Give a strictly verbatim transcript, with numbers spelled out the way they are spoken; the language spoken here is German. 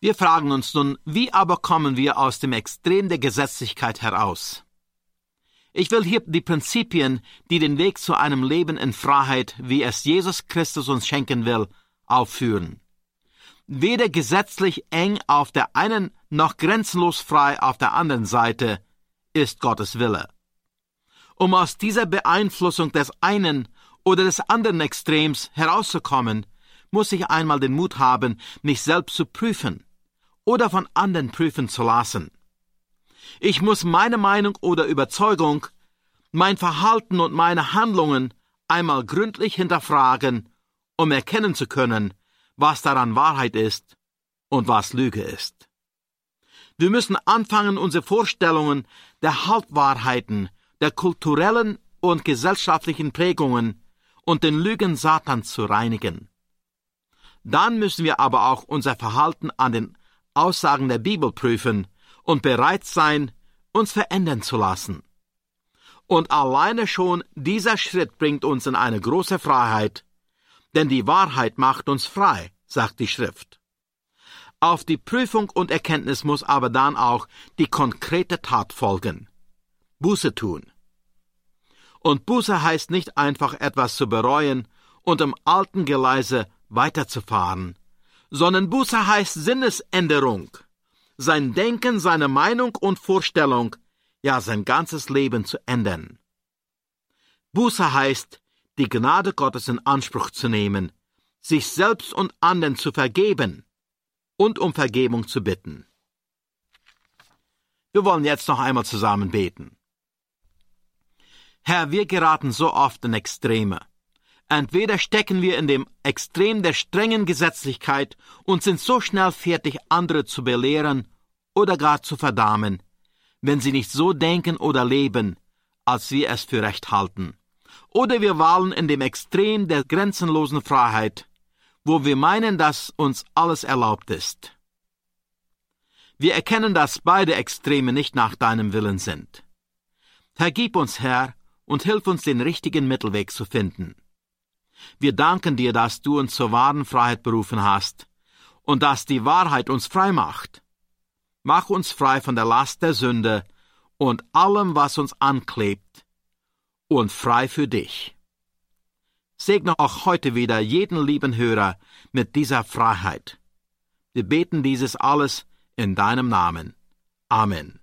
Wir fragen uns nun, wie aber kommen wir aus dem Extrem der Gesetzlichkeit heraus? Ich will hier die Prinzipien, die den Weg zu einem Leben in Freiheit, wie es Jesus Christus uns schenken will, aufführen. Weder gesetzlich eng auf der einen, noch grenzenlos frei auf der anderen Seite ist Gottes Wille. Um aus dieser Beeinflussung des einen oder des anderen Extrems herauszukommen, muss ich einmal den Mut haben, mich selbst zu prüfen oder von anderen prüfen zu lassen. Ich muss meine Meinung oder Überzeugung, mein Verhalten und meine Handlungen einmal gründlich hinterfragen, um erkennen zu können, was daran Wahrheit ist und was Lüge ist. Wir müssen anfangen, unsere Vorstellungen der Halbwahrheiten, der kulturellen und gesellschaftlichen Prägungen und den Lügen Satans zu reinigen. Dann müssen wir aber auch unser Verhalten an den Aussagen der Bibel prüfen und bereit sein, uns verändern zu lassen. Und alleine schon dieser Schritt bringt uns in eine große Freiheit, denn die Wahrheit macht uns frei, sagt die Schrift. Auf die Prüfung und Erkenntnis muss aber dann auch die konkrete Tat folgen. Buße tun. Und Buße heißt nicht einfach etwas zu bereuen und im alten Geleise weiterzufahren, sondern Buße heißt Sinnesänderung, sein Denken, seine Meinung und Vorstellung, ja sein ganzes Leben zu ändern. Buße heißt, die Gnade Gottes in Anspruch zu nehmen, sich selbst und anderen zu vergeben und um Vergebung zu bitten. Wir wollen jetzt noch einmal zusammen beten. Herr, wir geraten so oft in Extreme. Entweder stecken wir in dem Extrem der strengen Gesetzlichkeit und sind so schnell fertig, andere zu belehren oder gar zu verdammen, wenn sie nicht so denken oder leben, als wir es für recht halten. Oder wir wallen in dem Extrem der grenzenlosen Freiheit, wo wir meinen, dass uns alles erlaubt ist. Wir erkennen, dass beide Extreme nicht nach deinem Willen sind. Vergib uns, Herr, und hilf uns, den richtigen Mittelweg zu finden. Wir danken dir, dass du uns zur wahren Freiheit berufen hast und dass die Wahrheit uns frei macht. Mach uns frei von der Last der Sünde und allem, was uns anklebt, und frei für dich. Segne auch heute wieder jeden lieben Hörer mit dieser Freiheit. Wir beten dieses alles in deinem Namen. Amen.